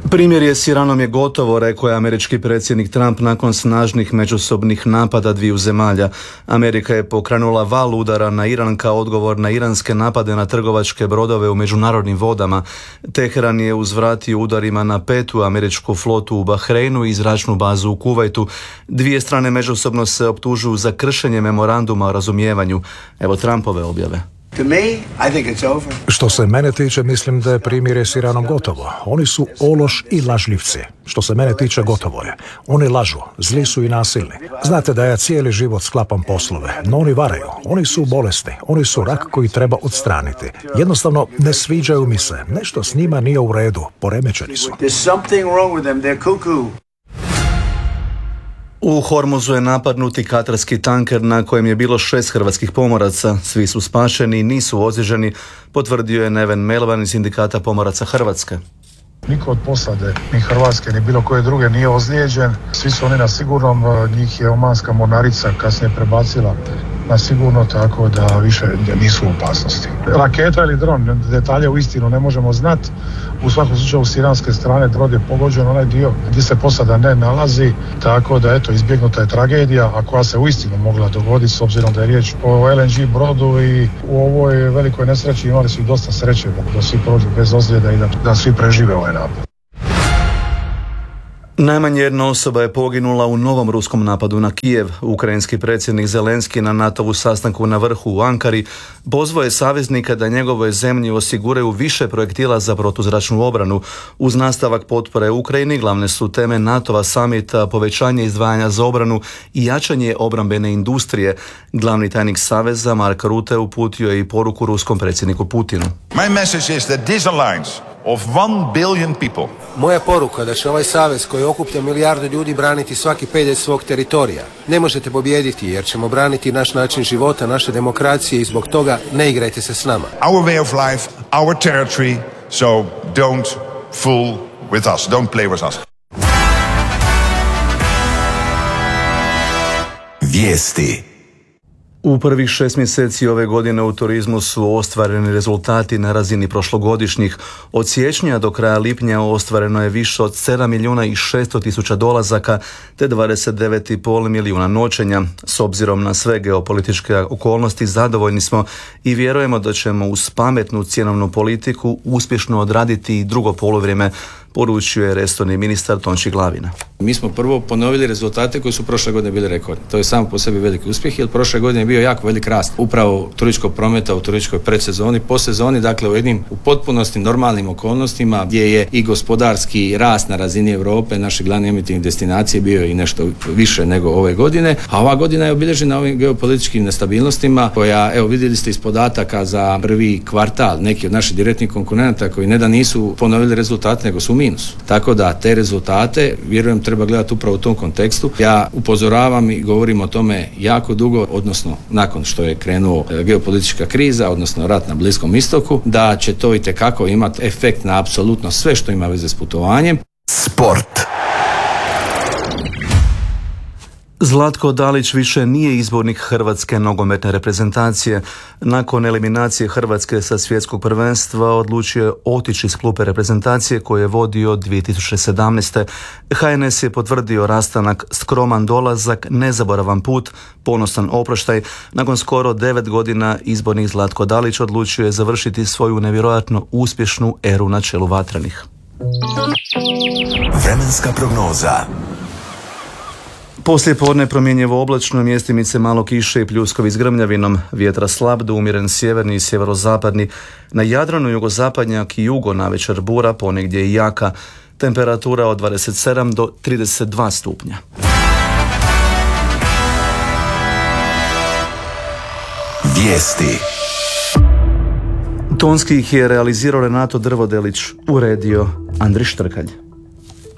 Primjer s Iranom je gotovo, rekao je američki predsjednik Trump nakon snažnih međusobnih napada dviju zemalja. Amerika je pokrenula val udara na Iran kao odgovor na iranske napade na trgovačke brodove u međunarodnim vodama. Teheran je uzvratio udarima na petu američku flotu u Bahreinu i zračnu bazu u Kuvajtu. Dvije strane međusobno se optužuju za kršenje memoranduma o razumijevanju. Evo Trumpove objave. Što se mene tiče, mislim da je primirje s Iranom gotovo. Oni su ološ i lažljivci. Što se mene tiče, gotovo je. Oni lažu, zli su i nasilni. Znate da ja cijeli život sklapam poslove, no oni varaju. Oni su bolesni, oni su rak koji treba odstraniti. Jednostavno ne sviđaju mi se. Nešto s njima nije u redu, poremećeni su. U Hormuzu je napadnuti katarski tanker na kojem je bilo 6 hrvatskih pomoraca. Svi su spašeni i nisu ozlijeđeni, potvrdio je Neven Melvan iz Sindikata pomoraca Hrvatske. Niko od posade, ni Hrvatske, ni bilo koje druge nije ozlijeđen. Svi su oni na sigurnom, njih je omanska mornarica kasnije prebacila na sigurno, tako da više nisu u opasnosti. Raketa ili dron, detalje u istinu ne možemo znati. U svakom slučaju s iranske strane dron je pogođen onaj dio gdje se posada ne nalazi, tako da eto, izbjegnuta je tragedija, a koja se uistinu mogla dogoditi s obzirom da je riječ o LNG brodu i u ovoj velikoj nesreći imali su dosta sreće da svi prođu bez ozljeda i da svi prežive ovaj napad. Najmanje jedna osoba je poginula u novom ruskom napadu na Kijev. Ukrajinski predsjednik Zelenski na NATO-vu sastanku na vrhu u Ankari pozvao je saveznika da njegovoj zemlji osiguraju više projektila za protuzračnu obranu. Uz nastavak potpore Ukrajini glavne su teme NATO-va samita povećanje izdvajanja za obranu i jačanje obrambene industrije. Glavni tajnik Saveza Mark Rutte uputio je i poruku ruskom predsjedniku Putinu. My message is that this alliance of 1 billion people. Moja poruka da će ovaj savez koji okuplja milijardu ljudi braniti svaki pedalj svog teritorija. Ne možete pobijediti jer ćemo braniti naš način života, naše demokracije i zbog toga ne igrajte se s nama. Our way of life, our territory, so don't fool with us, don't play with us. Vijesti. U prvih 6 mjeseci ove godine u turizmu su ostvareni rezultati na razini prošlogodišnjih. Od siječnja do kraja lipnja ostvareno je više od 7.600.000 dolazaka te 29,5 milijuna noćenja. S obzirom na sve geopolitičke okolnosti zadovoljni smo i vjerujemo da ćemo uz pametnu cjenovnu politiku uspješno odraditi i drugo poluvrijeme, poručio je resorni ministar Tonči Glavina. Mi smo prvo ponovili rezultate koji su prošle godine bili rekordni. To je samo po sebi veliki uspjeh, jer prošle godine je bio jako velik rast upravo turističkog prometa u turističkoj predsezoni, posezoni, dakle u potpunosti normalnim okolnostima gdje je i gospodarski rast na razini Europe, naše glavne emitivne destinacije bio i nešto više nego ove godine, a ova godina je obilježena ovim geopolitičkim nestabilnostima koja, evo vidjeli ste iz podataka za prvi kvartal, neki od naših direktnih konkurenata koji ne da nisu ponovili rezultate, nego su minus. Tako da te rezultate, vjerujem, treba gledati upravo u tom kontekstu. Ja upozoravam i govorim o tome jako dugo, odnosno nakon što je krenuo geopolitička kriza, odnosno rat na Bliskom istoku, da će to itekako imati efekt na apsolutno sve što ima veze s putovanjem. Sport. Zlatko Dalić više nije izbornik hrvatske nogometne reprezentacije. Nakon eliminacije Hrvatske sa svjetskog prvenstva odlučio je otići iz klupe reprezentacije koje je vodio 2017. HNS je potvrdio rastanak, skroman dolazak, nezaboravan put, ponosan oproštaj. Nakon skoro 9 godina izbornik Zlatko Dalić odlučio je završiti svoju nevjerojatno uspješnu eru na čelu vatrenih. Vremenska prognoza. Poslije podne promjenjivo oblačno, mjestimice malo kiše i pljuskovi s grmljavinom, vjetra slab do umjeren sjeverni i sjeverozapadni, na Jadranu jugozapadnjak i jugo navečer bura, ponegdje i jaka, temperatura od 27 do 32 stupnja. Vijesti. Tonski ih je realizirao Renato Drvodelić, uredio Andri Štrkalj.